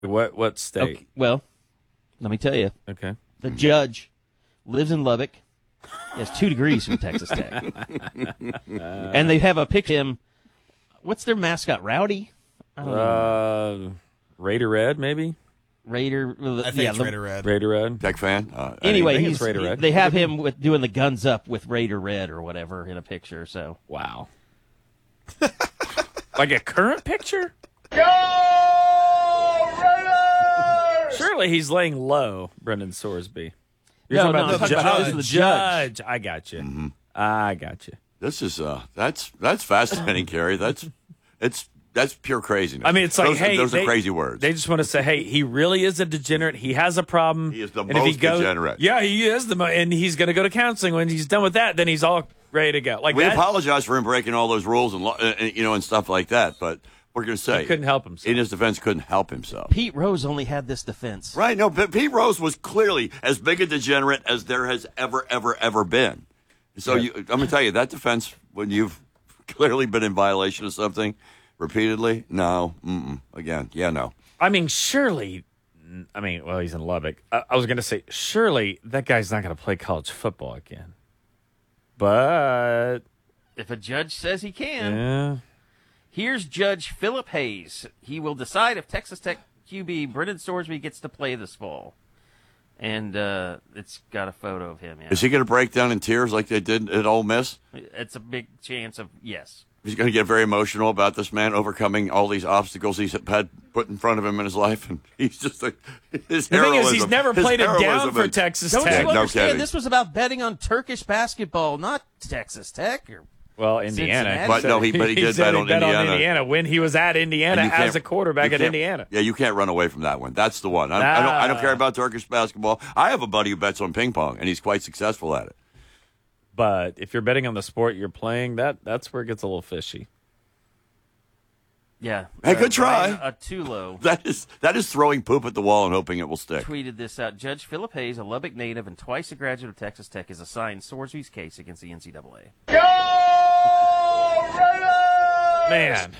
What state? Okay, well, let me tell you. Okay. The judge lives in Lubbock. He has 2 degrees from Texas Tech. And they have a picture of him. What's their mascot? Rowdy? I don't know. Raider Red, maybe? Raider. I think it's Raider Red. Raider Red. Tech fan? Anyway, think it's Raider Red. they have him doing the guns up with Raider Red or whatever in a picture. So Wow. Like a current picture? Surely he's laying low, Brendan Sorsby. You're No, talking no, about I'm talking about the judge. I got you. I got you. This is that's fascinating, Kerry. That's pure craziness. I mean, it's like, those are crazy words. They just want to say, hey, he really is a degenerate. He has a problem. He is the and most if he goes, degenerate. Yeah, he is and he's going to go to counseling. When he's done with that, then he's all ready to go. Like we that, apologize for him breaking all those rules and and stuff like that. But we're going to say he couldn't help himself. In his defense, couldn't help himself. Pete Rose only had this defense. Right? No, but Pete Rose was clearly as big a degenerate as there has ever been. So I'm going to tell you that defense when you've clearly been in violation of something repeatedly. No, again, no. I mean, surely. I mean, well, he's in Lubbock. I was going to say, surely that guy's not going to play college football again. But If a judge says he can. yeah. Here's Judge Philip Hayes. He will decide if Texas Tech QB Brendan Sorsby gets to play this fall. And it's got a photo of him. Yeah. Is he going to break down in tears like they did at Ole Miss? It's a big chance of yes. He's going to get very emotional about this man overcoming all these obstacles he's had put in front of him in his life, and he's just like his The thing is, heroism. he's never his played it down heroism for and- Texas Don't Tech. you no understand? kidding. This was about betting on Turkish basketball, not Texas Tech. Or Well, Indiana. Cincinnati. But no, he did said bet he on bet Indiana. when he was at Indiana And you as a can't- quarterback you at can't- Indiana. Yeah, you can't run away from that one. That's the one. I don't care about Turkish basketball. I have a buddy who bets on ping pong, and he's quite successful at it. But if you're betting on the sport you're playing, that's where it gets a little fishy. yeah. Hey, good try. Brian Atulo That is throwing poop at the wall and hoping it will stick. tweeted this out. Judge Philip Hayes, a Lubbock native and twice a graduate of Texas Tech, is assigned Sorsby's case against the NCAA. Man.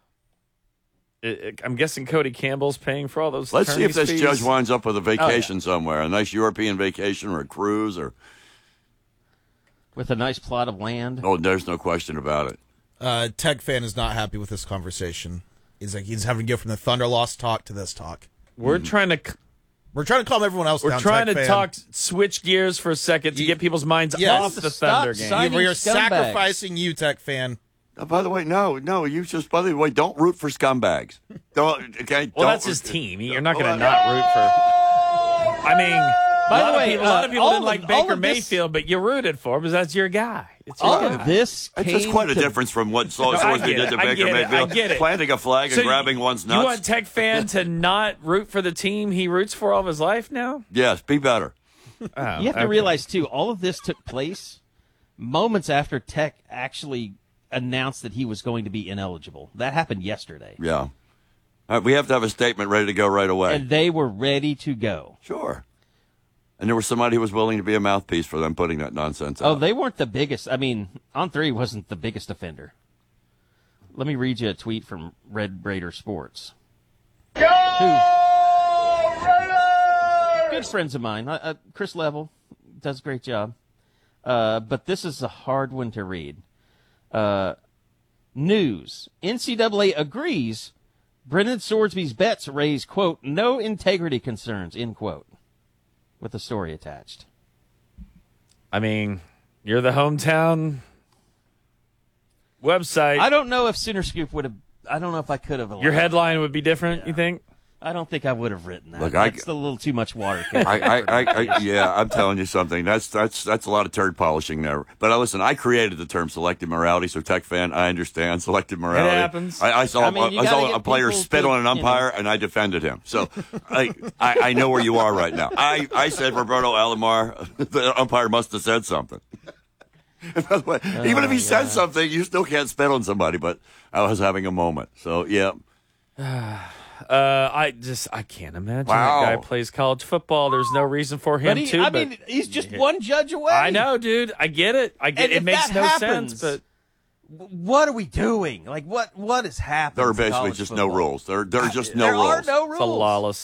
I'm guessing Cody Campbell's paying for all those Let's see if this attorney's judge fees. winds up with a vacation somewhere, a nice European vacation or a cruise, or With a nice plot of land. there's no question about it. Tech fan is not happy with this conversation. He's having to go from the Thunder loss talk to this talk. We're trying to We're trying to calm everyone else down. We're trying Tech to fan. switch gears for a second to get people's minds Yes. off the Stop Thunder game. signing We are scumbags. sacrificing you, Tech fan. By the way, by the way, don't root for scumbags. Don't, okay? Well, don't, that's his team. You're not going to not root for. I mean, By a the lot way, of people, a lot of people all didn't of- like all Baker of this- Mayfield, but you rooted for him because that's your guy. It's your All guy. of this It's came just quite a to- difference from what I Sorsby get did it. to I Baker get it. Mayfield. I get it. Planting a flag So and grabbing one's nuts. You want Tech fan to not root for the team he roots for all of his life now? Yes, be better. Oh, You have to okay. realize, too, all of this took place moments after Tech actually announced that he was going to be ineligible. That happened yesterday. Yeah. All right, we have to have a statement ready to go right away. And they were ready to go. Sure. And there was somebody who was willing to be a mouthpiece for them putting that nonsense out. Oh, they weren't the biggest. I mean, On3 wasn't the biggest offender. Let me read you a tweet from Red Raider Sports. Good friends of mine. Chris Level does a great job. But this is a hard one to read. News. NCAA agrees Brendan Sorsby's bets raise, quote, no integrity concerns, end quote, with the story attached. I mean, you're the hometown website. I don't know if Sooner Scoop would have, I don't know if I could have allowed Your headline would be different, you think? I don't think I would have written that. Look, That's a little too much water. Yeah, I'm telling you something. That's a lot of turd polishing there. But listen, I created the term selective morality, so Tech fan, I understand selective morality. happens. I saw I mean, you gotta a get player people spit to, on an umpire, and I defended him. So I know where you are right now. I said Roberto Alomar, the umpire must have said something. And by the way, even if he said something, you still can't spit on somebody. But I was having a moment. So yeah. I can't imagine Wow. that guy plays college football. There's no reason for him But to. I mean, he's just one judge away. I know, dude. I get it. And It if makes that no happens, sense. But what are we doing? Like, what is happening? There are to basically college just football? no rules. There are just no There rules. are no It's a rules. lawless